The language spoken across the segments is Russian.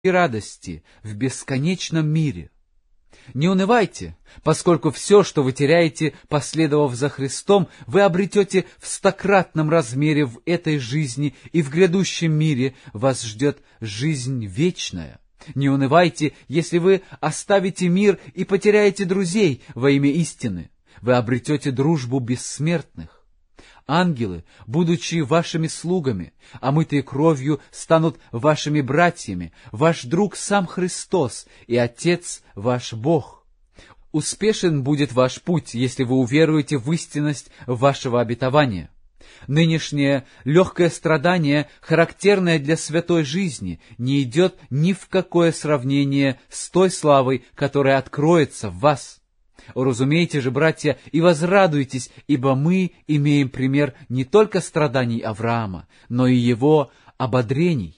радости в бесконечном мире. Не унывайте, поскольку все, что вы теряете, последовав за Христом, вы обретете в стократном размере в этой жизни, и в грядущем мире вас ждет жизнь вечная. Не унывайте, если вы оставите мир и потеряете друзей во имя истины. Вы обретете дружбу бессмертных. Ангелы, будучи вашими слугами, омытые кровью, станут вашими братьями, ваш друг сам Христос и Отец ваш Бог. Успешен будет ваш путь, если вы уверуете в истинность вашего обетования. Нынешнее легкое страдание, характерное для святой жизни, не идет ни в какое сравнение с той славой, которая откроется в вас. Уразумейте же, братья, и возрадуйтесь, ибо мы имеем пример не только страданий Авраама, но и его ободрений.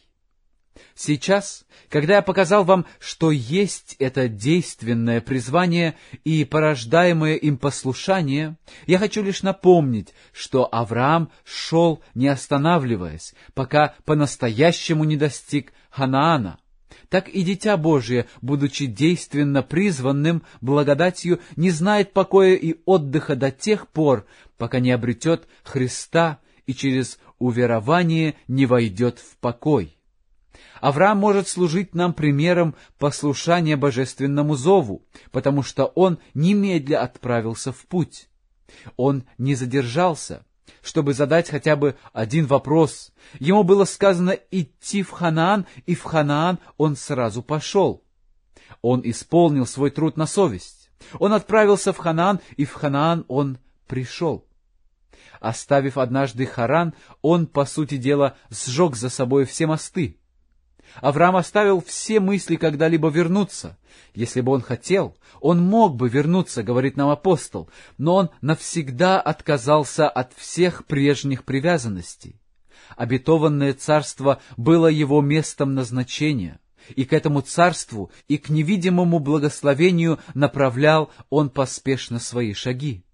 Сейчас, когда я показал вам, что есть это действенное призвание и порождаемое им послушание, я хочу лишь напомнить, что Авраам шел, не останавливаясь, пока по-настоящему не достиг Ханаана. Так и Дитя Божие, будучи действенно призванным благодатью, не знает покоя и отдыха до тех пор, пока не обретет Христа и через уверование не войдет в покой. Авраам может служить нам примером послушания божественному зову, потому что он немедля отправился в путь. Он не задержался, чтобы задать хотя бы один вопрос. Ему было сказано идти в Ханаан, и в Ханаан он сразу пошел. Он исполнил свой труд на совесть. Он отправился в Ханаан, и в Ханаан он пришел. Оставив однажды Харан, он, по сути дела, сжег за собой все мосты. Авраам оставил все мысли когда-либо вернуться. Если бы он хотел, он мог бы вернуться, говорит нам апостол, но он навсегда отказался от всех прежних привязанностей. Обетованное царство было его местом назначения, и к этому царству и к невидимому благословению направлял он поспешно свои шаги.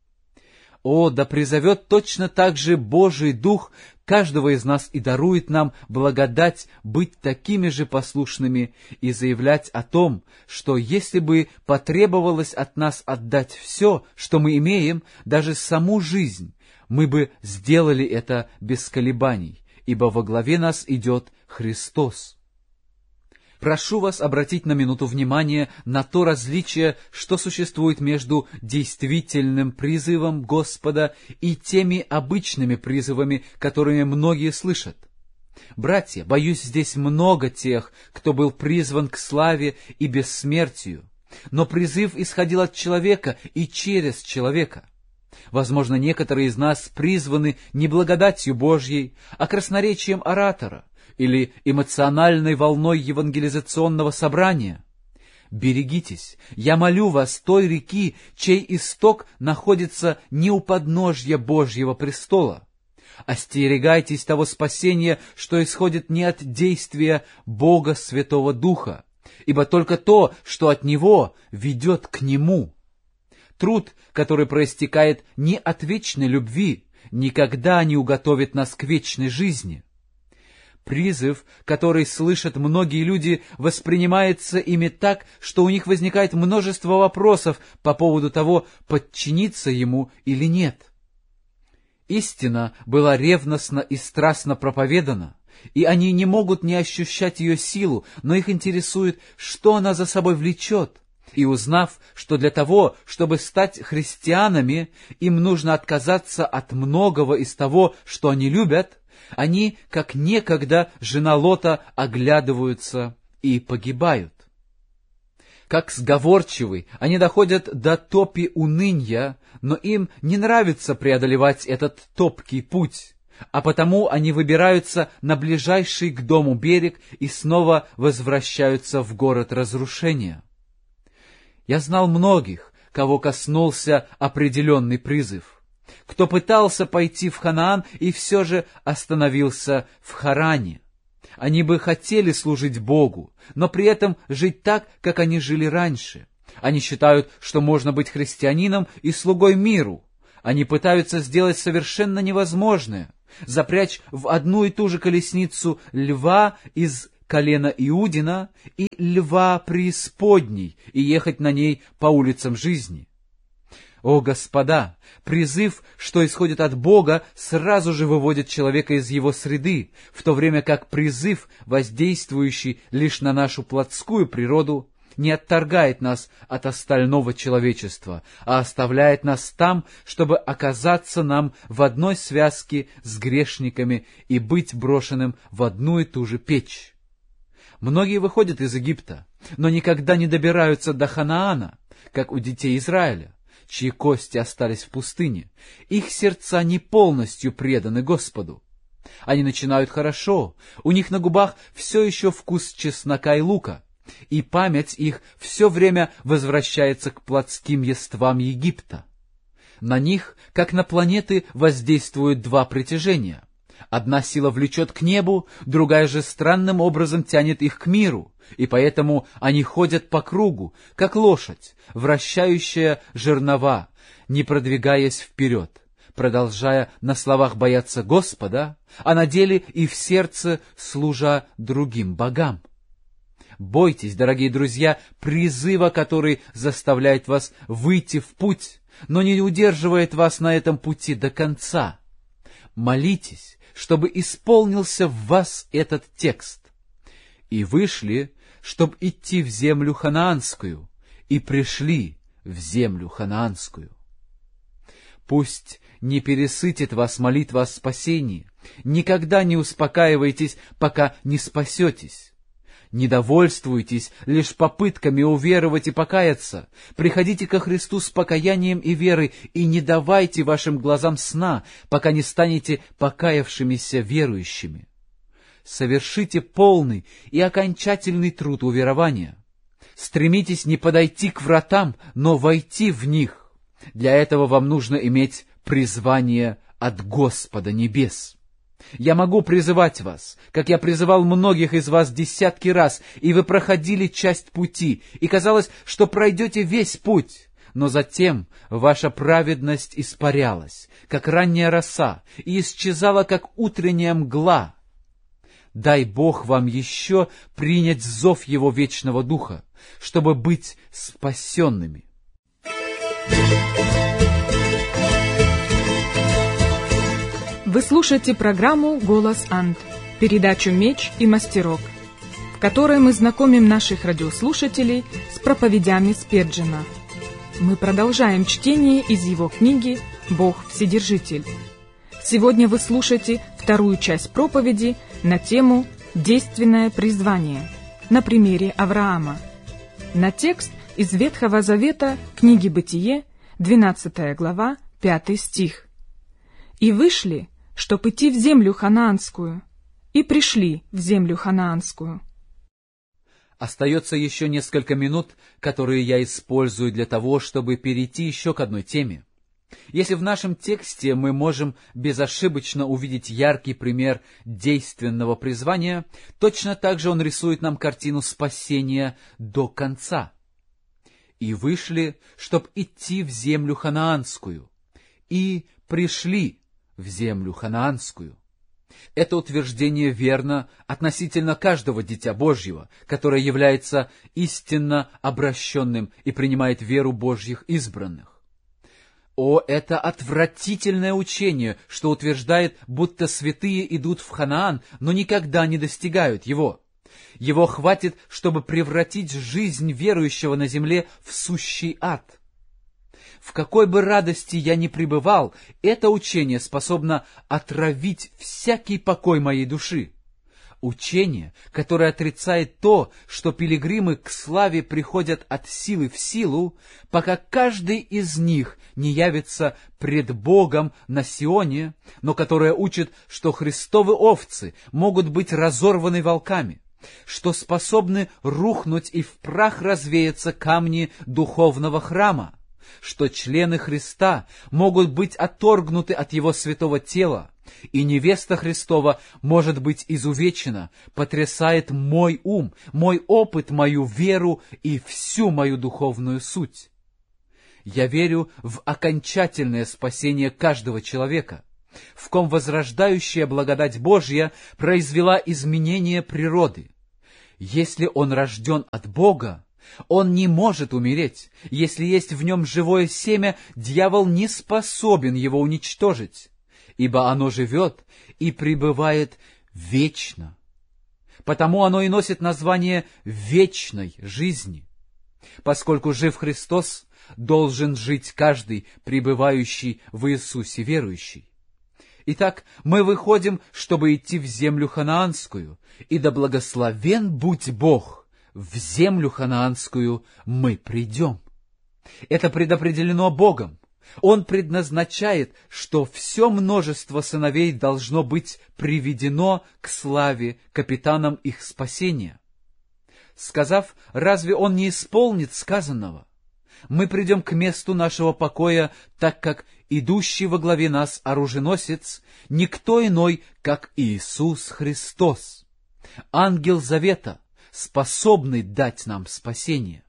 О, да призовет точно так же Божий Дух каждого из нас и дарует нам благодать быть такими же послушными и заявлять о том, что если бы потребовалось от нас отдать все, что мы имеем, даже саму жизнь, мы бы сделали это без колебаний, ибо во главе нас идет Христос. Прошу вас обратить на минуту внимание на то различие, что существует между действительным призывом Господа и теми обычными призывами, которыми многие слышат. Братья, боюсь, здесь много тех, кто был призван к славе и бессмертию, но призыв исходил от человека и через человека. Возможно, некоторые из нас призваны не благодатью Божьей, а красноречием оратора, или эмоциональной волной евангелизационного собрания. Берегитесь, я молю вас, той реки, чей исток находится не у подножья Божьего престола. Остерегайтесь того спасения, что исходит не от действия Бога Святого Духа, ибо только то, что от Него, ведет к Нему. Труд, который проистекает не от вечной любви, никогда не уготовит нас к вечной жизни. Призыв, который слышат многие люди, воспринимается ими так, что у них возникает множество вопросов по поводу того, подчиниться ему или нет. Истина была ревностно и страстно проповедана, и они не могут не ощущать ее силу, но их интересует, что она за собой влечет. И узнав, что для того, чтобы стать христианами, им нужно отказаться от многого из того, что они любят, они, как некогда жена Лота, оглядываются и погибают. Как сговорчивы, они доходят до топи уныния, но им не нравится преодолевать этот топкий путь, а потому они выбираются на ближайший к дому берег и снова возвращаются в город разрушения. Я знал многих, кого коснулся определенный призыв, кто пытался пойти в Ханаан и все же остановился в Харане. Они бы хотели служить Богу, но при этом жить так, как они жили раньше. Они считают, что можно быть христианином и слугой миру. Они пытаются сделать совершенно невозможное — запрячь в одну и ту же колесницу льва из колена Иудина и льва преисподней и ехать на ней по улицам жизни. О, господа, призыв, что исходит от Бога, сразу же выводит человека из его среды, в то время как призыв, воздействующий лишь на нашу плотскую природу, не отторгает нас от остального человечества, а оставляет нас там, чтобы оказаться нам в одной связке с грешниками и быть брошенным в одну и ту же печь. Многие выходят из Египта, но никогда не добираются до Ханаана, как у детей Израиля, чьи кости остались в пустыне. Их сердца не полностью преданы Господу. Они начинают хорошо, у них на губах все еще вкус чеснока и лука, и память их все время возвращается к плотским ествам Египта. На них, как на планеты, воздействуют два притяжения. Одна сила влечет к небу, другая же странным образом тянет их к миру, и поэтому они ходят по кругу, как лошадь, вращающая жернова, не продвигаясь вперед, продолжая на словах бояться Господа, а на деле и в сердце служа другим богам. Бойтесь, дорогие друзья, призыва, который заставляет вас выйти в путь, но не удерживает вас на этом пути до конца. Молитесь, чтобы исполнился в вас этот текст. И вышли, чтобы идти в землю ханаанскую, и пришли в землю ханаанскую. Пусть не пересытит вас молитва о спасении, никогда не успокаивайтесь, пока не спасетесь. Не довольствуйтесь лишь попытками уверовать и покаяться. Приходите ко Христу с покаянием и верой, и не давайте вашим глазам сна, пока не станете покаявшимися верующими. Совершите полный и окончательный труд уверования. Стремитесь не подойти к вратам, но войти в них. Для этого вам нужно иметь призвание от Господа небес. Я могу призывать вас, как я призывал многих из вас десятки раз, и вы проходили часть пути, и казалось, что пройдете весь путь, но затем ваша праведность испарялась, как ранняя роса, и исчезала, как утренняя мгла. Дай Бог вам еще принять зов Его вечного Духа, чтобы быть спасенными. Вы слушаете программу «Голос Анд», передачу «Меч и мастерок», в которой мы знакомим наших радиослушателей с проповедями Спирджена. Мы продолжаем чтение из его книги «Бог Вседержитель». Сегодня вы слушаете вторую часть проповеди на тему «Действенное призвание» на примере Авраама. На текст из Ветхого Завета книги Бытие, 12 глава, 5 стих. «И вышли, чтоб идти в землю ханаанскую, и пришли в землю ханаанскую». Остается еще несколько минут, которые я использую для того, чтобы перейти еще к одной теме. Если в нашем тексте мы можем безошибочно увидеть яркий пример действенного призвания, точно так же он рисует нам картину спасения до конца. «И вышли, чтоб идти в землю ханаанскую, и пришли в землю ханаанскую». Это утверждение верно относительно каждого дитя Божьего, которое является истинно обращенным и принимает веру Божьих избранных. О, это отвратительное учение, что утверждает, будто святые идут в Ханаан, но никогда не достигают его. Его хватит, чтобы превратить жизнь верующего на земле в сущий ад. В какой бы радости я ни пребывал, это учение способно отравить всякий покой моей души. Учение, которое отрицает то, что пилигримы к славе приходят от силы в силу, пока каждый из них не явится пред Богом на Сионе, но которое учит, что Христовы овцы могут быть разорваны волками, что способны рухнуть и в прах развеяться камни духовного храма, что члены Христа могут быть отторгнуты от Его святого тела, и невеста Христова может быть изувечена, потрясает мой ум, мой опыт, мою веру и всю мою духовную суть. Я верю в окончательное спасение каждого человека, в ком возрождающая благодать Божья произвела изменение природы. Если он рожден от Бога, он не может умереть. Если есть в нем живое семя, дьявол не способен его уничтожить, ибо оно живет и пребывает вечно. Потому оно и носит название вечной жизни. Поскольку жив Христос, должен жить каждый, пребывающий в Иисусе верующий. Итак, мы выходим, чтобы идти в землю ханаанскую, и да благословен будь Бог, в землю ханаанскую мы придем. Это предопределено Богом. Он предназначает, что все множество сыновей должно быть приведено к славе капитанам их спасения. Сказав, разве Он не исполнит сказанного? Мы придем к месту нашего покоя, так как идущий во главе нас оруженосец никто иной, как Иисус Христос, ангел завета, способный дать нам спасение.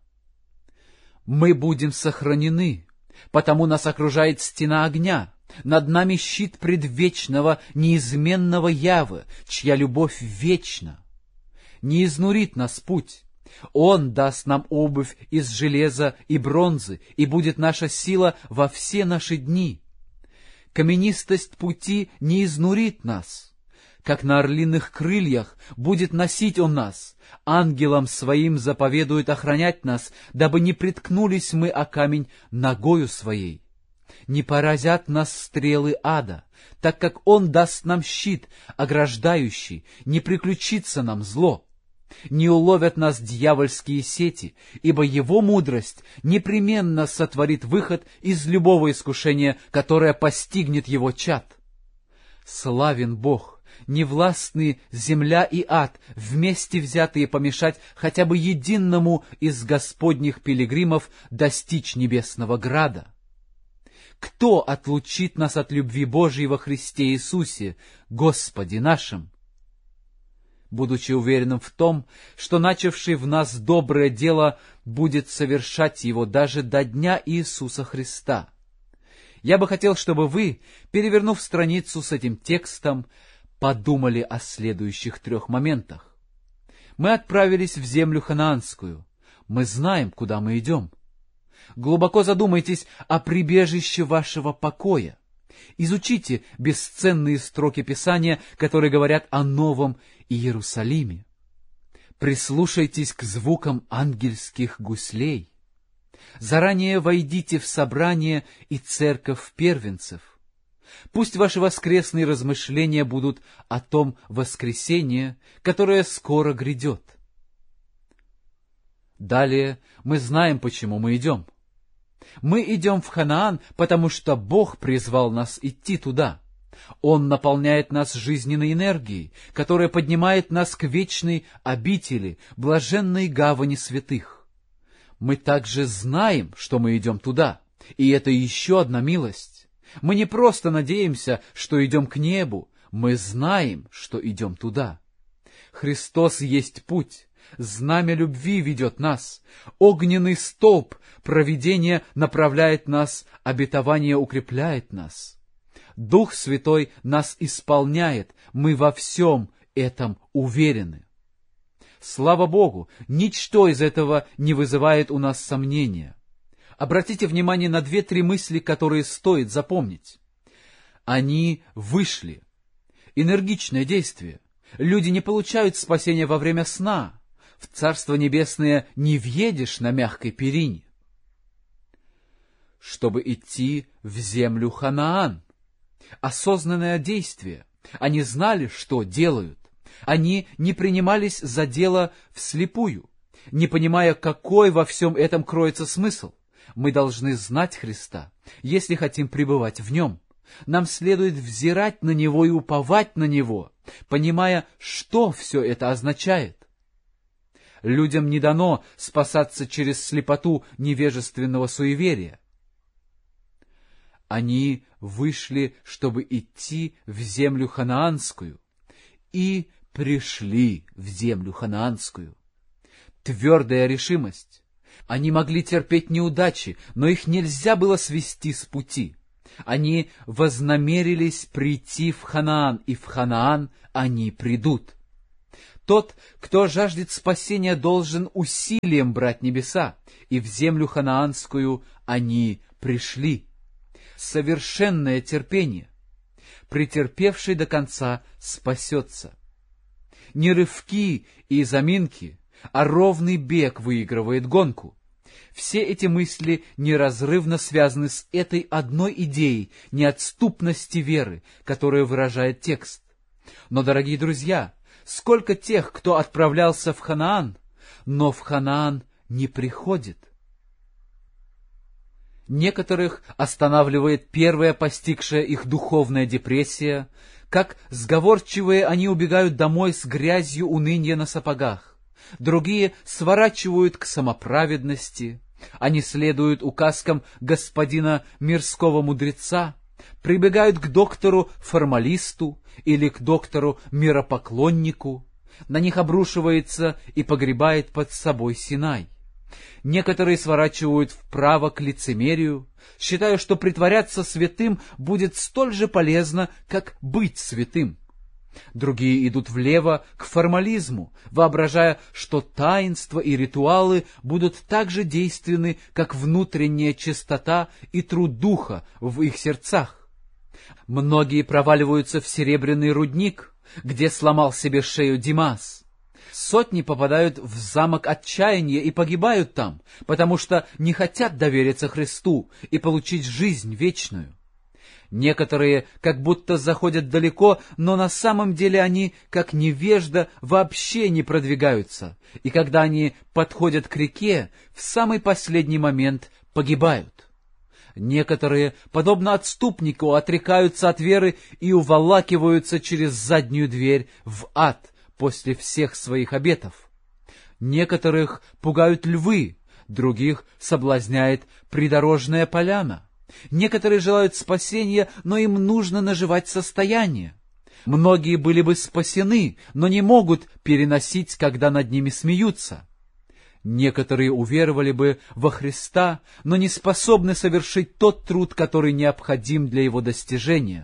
Мы будем сохранены, потому нас окружает стена огня, над нами щит предвечного, неизменного Явы, чья любовь вечна. Не изнурит нас путь. Он даст нам обувь из железа и бронзы, и будет наша сила во все наши дни. Каменистость пути не изнурит нас. Как на орлиных крыльях будет носить Он нас. Ангелам Своим заповедует охранять нас, дабы не приткнулись мы о камень ногою своей. Не поразят нас стрелы ада, так как Он даст нам щит, ограждающий, не приключится нам зло. Не уловят нас дьявольские сети, ибо Его мудрость непременно сотворит выход из любого искушения, которое постигнет Его чад. Славен Бог, невластны земля и ад, вместе взятые помешать хотя бы единому из Господних пилигримов достичь небесного града. Кто отлучит нас от любви Божией во Христе Иисусе, Господе нашим? Будучи уверенным в том, что начавший в нас доброе дело будет совершать его даже до дня Иисуса Христа. Я бы хотел, чтобы вы, перевернув страницу с этим текстом, подумали о следующих 3 моментах. Мы отправились в землю ханаанскую. Мы знаем, куда мы идем. Глубоко задумайтесь о прибежище вашего покоя. Изучите бесценные строки Писания, которые говорят о Новом Иерусалиме. Прислушайтесь к звукам ангельских гуслей. Заранее войдите в собрание и церковь первенцев. Пусть ваши воскресные размышления будут о том воскресении, которое скоро грядет. Далее мы знаем, почему мы идем. Мы идем в Ханаан, потому что Бог призвал нас идти туда. Он наполняет нас жизненной энергией, которая поднимает нас к вечной обители, блаженной гавани святых. Мы также знаем, что мы идем туда, и это еще одна милость. Мы не просто надеемся, что идем к небу, мы знаем, что идем туда. Христос есть путь. Знамя любви ведет нас, огненный столб провидения направляет нас, обетование укрепляет нас. Дух Святой нас исполняет, мы во всем этом уверены. Слава Богу, ничто из этого не вызывает у нас сомнения. Обратите внимание на 2-3 мысли, которые стоит запомнить. Они вышли. Энергичное действие. Люди не получают спасения во время сна. В Царство Небесное не въедешь на мягкой перине. Чтобы идти в землю Ханаан. Осознанное действие. Они знали, что делают. Они не принимались за дело вслепую, не понимая, какой во всем этом кроется смысл. Мы должны знать Христа, если хотим пребывать в Нем. Нам следует взирать на Него и уповать на Него, понимая, что все это означает. Людям не дано спасаться через слепоту невежественного суеверия. Они вышли, чтобы идти в землю ханаанскую, и пришли в землю ханаанскую. Твердая решимость. Они могли терпеть неудачи, но их нельзя было свести с пути. Они вознамерились прийти в Ханаан, и в Ханаан они придут. Тот, кто жаждет спасения, должен усилием брать небеса, и в землю ханаанскую они пришли. Совершенное терпение. Претерпевший до конца спасется. Не рывки и заминки, а ровный бег выигрывает гонку. Все эти мысли неразрывно связаны с этой одной идеей неотступности веры, которую выражает текст. Но, дорогие друзья, сколько тех, кто отправлялся в Ханаан, но в Ханаан не приходит. Некоторых останавливает первая постигшая их духовная депрессия, как сговорчивые они убегают домой с грязью уныния на сапогах. Другие сворачивают к самоправедности, они следуют указкам господина мирского мудреца, прибегают к доктору-формалисту или к доктору-миропоклоннику, на них обрушивается и погребает под собой Синай. Некоторые сворачивают вправо к лицемерию, считая, что притворяться святым будет столь же полезно, как быть святым. Другие идут влево к формализму, воображая, что таинства и ритуалы будут так же действенны, как внутренняя чистота и труд духа в их сердцах. Многие проваливаются в серебряный рудник, где сломал себе шею Димас. Сотни попадают в замок отчаяния и погибают там, потому что не хотят довериться Христу и получить жизнь вечную. Некоторые как будто заходят далеко, но на самом деле они, как невежда, вообще не продвигаются, и когда они подходят к реке, в самый последний момент погибают. Некоторые, подобно отступнику, отрекаются от веры и уволакиваются через заднюю дверь в ад после всех своих обетов. Некоторых пугают львы, других соблазняет придорожная поляна. Некоторые желают спасения, но им нужно наживать состояние. Многие были бы спасены, но не могут переносить, когда над ними смеются. Некоторые уверовали бы во Христа, но не способны совершить тот труд, который необходим для его достижения.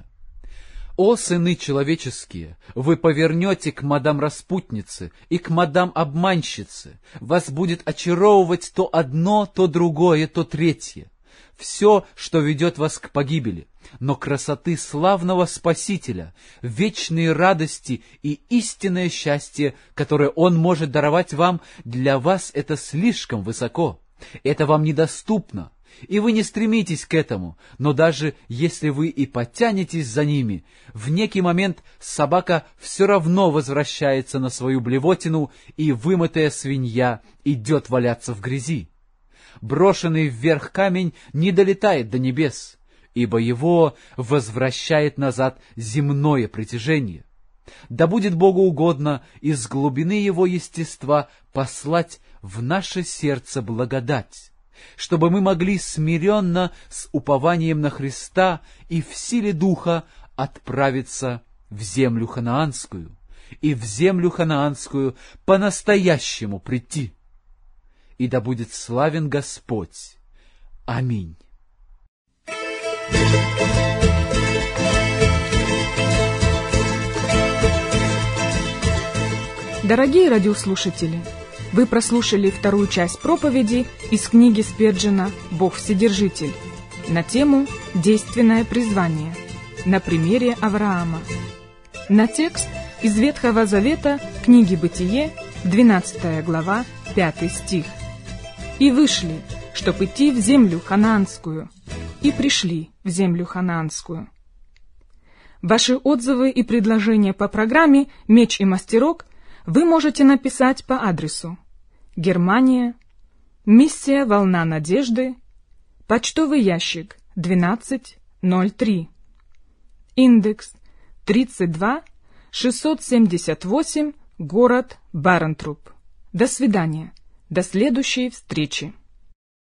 О, сыны человеческие, вы повернете к мадам-распутнице и к мадам-обманщице, вас будет очаровывать то одно, то другое, то третье. Все, что ведет вас к погибели, но красоты славного Спасителя, вечные радости и истинное счастье, которое Он может даровать вам, для вас это слишком высоко, это вам недоступно, и вы не стремитесь к этому, но даже если вы и потянетесь за ними, в некий момент собака все равно возвращается на свою блевотину, и вымытая свинья идет валяться в грязи. Брошенный вверх камень не долетает до небес, ибо его возвращает назад земное притяжение. Да будет Богу угодно из глубины его естества послать в наше сердце благодать, чтобы мы могли смиренно, с упованием на Христа и в силе Духа отправиться в землю ханаанскую, и в землю ханаанскую по-настоящему прийти. И да будет славен Господь. Аминь. Дорогие радиослушатели, вы прослушали вторую часть проповеди из книги Спирджена «Бог Вседержитель» на тему «Действенное призвание» на примере Авраама. На текст из Ветхого Завета книги Бытие, 12 глава, 5 стих. «И вышли, чтоб идти в землю ханаанскую, и пришли в землю ханаанскую». Ваши отзывы и предложения по программе «Меч и мастерок» вы можете написать по адресу: Германия, Миссия «Волна надежды», почтовый ящик 1203, индекс 32678, город Барентруп. До свидания. До следующей встречи.